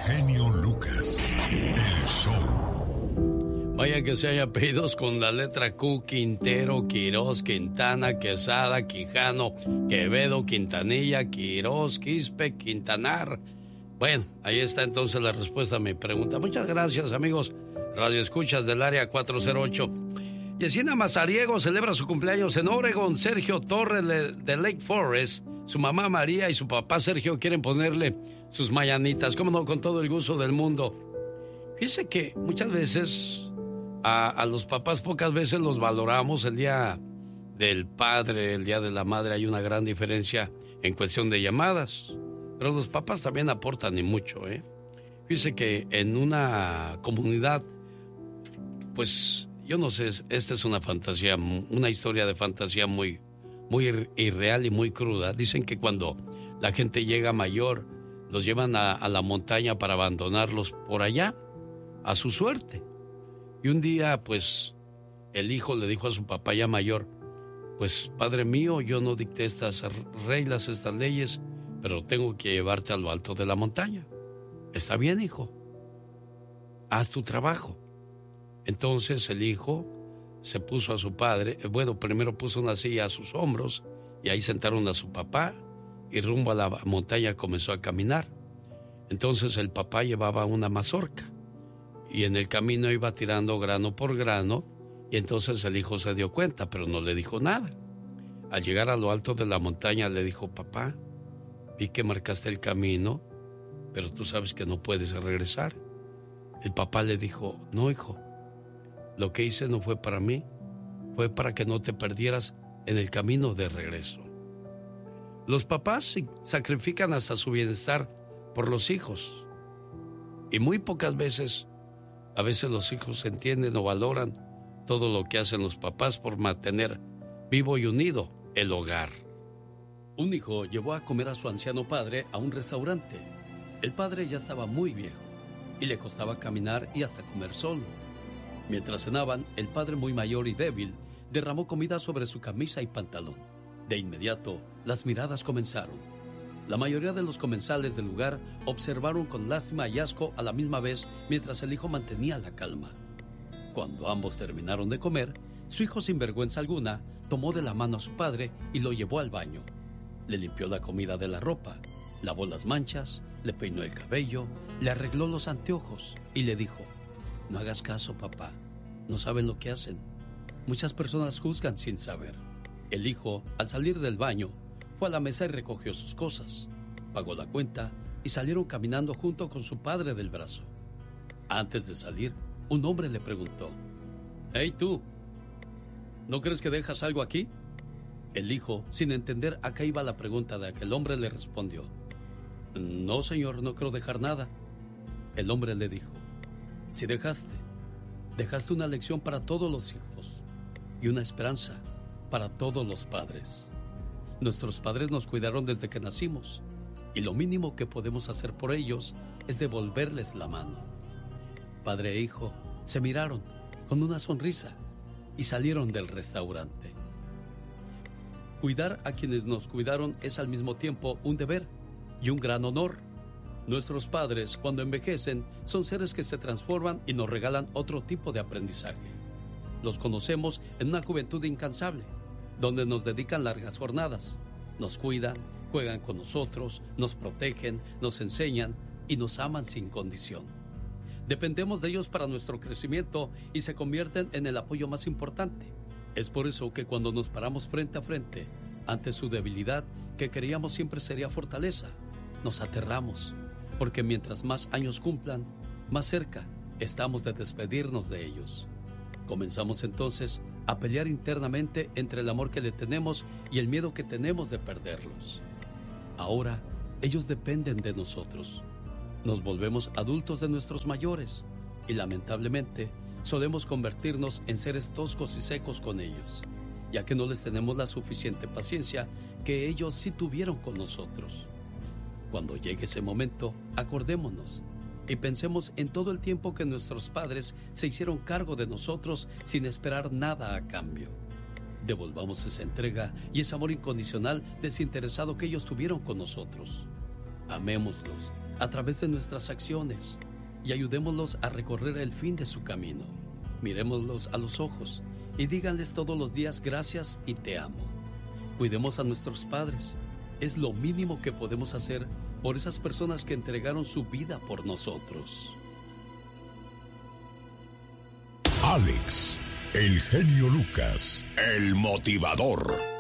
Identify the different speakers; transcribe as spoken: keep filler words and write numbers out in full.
Speaker 1: genio Lucas, el show.
Speaker 2: Vaya que se hay apellidos con la letra Q: Quintero, Quirós, Quintana, Quesada, Quijano, Quevedo, Quintanilla, Quirós, Quispe, Quintanar. Bueno, ahí está entonces la respuesta a mi pregunta. Muchas gracias, amigos Radio Escuchas del área cuatrocientos ocho. Yesenia Mazariego celebra su cumpleaños en Oregon. Sergio Torres de, de Lake Forest, su mamá María y su papá Sergio quieren ponerle sus mañanitas. Cómo no, con todo el gusto del mundo. Fíjese que muchas veces a, a los papás pocas veces los valoramos. El día del padre, el día de la madre, hay una gran diferencia en cuestión de llamadas. Pero los papás también aportan y mucho, ¿eh? Fíjese que en una comunidad, pues yo no sé, esta es una fantasía, una historia de fantasía muy, muy irreal y muy cruda. Dicen que cuando la gente llega mayor, los llevan a, a la montaña para abandonarlos por allá, a su suerte. Y un día, pues, el hijo le dijo a su papá ya mayor, pues, padre mío, yo no dicté estas reglas, estas leyes, pero tengo que llevarte a lo alto de la montaña. Está bien, hijo. Haz tu trabajo. Entonces el hijo se puso a su padre, bueno, primero puso una silla a sus hombros y ahí sentaron a su papá y rumbo a la montaña comenzó a caminar. Entonces el papá llevaba una mazorca y en el camino iba tirando grano por grano y entonces el hijo se dio cuenta, pero no le dijo nada. Al llegar a lo alto de la montaña le dijo, papá, vi que marcaste el camino, pero tú sabes que no puedes regresar. El papá le dijo, no, hijo, lo que hice no fue para mí, fue para que no te perdieras en el camino de regreso. Los papás sacrifican hasta su bienestar por los hijos. Y muy pocas veces, a veces los hijos entienden o valoran todo lo que hacen los papás por mantener vivo y unido el hogar.
Speaker 3: Un hijo llevó a comer a su anciano padre a un restaurante. El padre ya estaba muy viejo y le costaba caminar y hasta comer solo. Mientras cenaban, el padre, muy mayor y débil, derramó comida sobre su camisa y pantalón. De inmediato, las miradas comenzaron. La mayoría de los comensales del lugar observaron con lástima y asco a la misma vez mientras el hijo mantenía la calma. Cuando ambos terminaron de comer, su hijo, sin vergüenza alguna, tomó de la mano a su padre y lo llevó al baño. Le limpió la comida de la ropa, lavó las manchas, le peinó el cabello, le arregló los anteojos y le dijo, no hagas caso, papá, no saben lo que hacen. Muchas personas juzgan sin saber. El hijo, al salir del baño, fue a la mesa y recogió sus cosas, pagó la cuenta y salieron caminando junto con su padre del brazo. Antes de salir, un hombre le preguntó, «Hey, tú, ¿no crees que dejas algo aquí?» El hijo, sin entender a qué iba la pregunta de aquel hombre, le respondió, «No, señor, no creo dejar nada». El hombre le dijo, «Si dejaste, dejaste una lección para todos los hijos y una esperanza para todos los padres. Nuestros padres nos cuidaron desde que nacimos y lo mínimo que podemos hacer por ellos es devolverles la mano». Padre e hijo se miraron con una sonrisa y salieron del restaurante. Cuidar a quienes nos cuidaron es al mismo tiempo un deber y un gran honor. Nuestros padres, cuando envejecen, son seres que se transforman y nos regalan otro tipo de aprendizaje. Los conocemos en una juventud incansable, donde nos dedican largas jornadas, nos cuidan, juegan con nosotros, nos protegen, nos enseñan y nos aman sin condición. Dependemos de ellos para nuestro crecimiento y se convierten en el apoyo más importante. Es por eso que cuando nos paramos frente a frente ante su debilidad, que creíamos siempre sería fortaleza, nos aterramos, porque mientras más años cumplan, más cerca estamos de despedirnos de ellos. Comenzamos entonces a pelear internamente entre el amor que le tenemos y el miedo que tenemos de perderlos. Ahora, ellos dependen de nosotros. Nos volvemos adultos de nuestros mayores y lamentablemente solemos convertirnos en seres toscos y secos con ellos, ya que no les tenemos la suficiente paciencia que ellos sí tuvieron con nosotros. Cuando llegue ese momento, acordémonos y pensemos en todo el tiempo que nuestros padres se hicieron cargo de nosotros sin esperar nada a cambio. Devolvamos esa entrega y ese amor incondicional desinteresado que ellos tuvieron con nosotros. Amémoslos, a través de nuestras acciones y ayudémoslos a recorrer el fin de su camino. Mirémoslos a los ojos y díganles todos los días gracias y te amo. Cuidemos a nuestros padres. Es lo mínimo que podemos hacer por esas personas que entregaron su vida por nosotros.
Speaker 1: Alex, el genio Lucas, el motivador.